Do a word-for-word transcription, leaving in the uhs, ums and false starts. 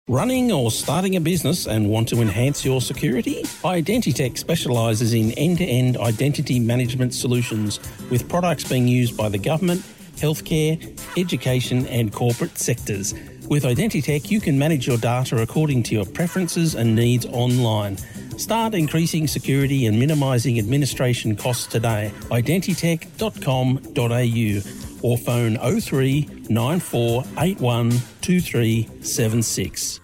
Running or starting a business and want to enhance your security? Identitech specialises in end-to-end identity management solutions with products being used by the government, healthcare, education and corporate sectors. With Identitech, you can manage your data according to your preferences and needs online. Start increasing security and minimising administration costs today. identitech dot com dot a u or phone oh three nine four eight one two three seven six.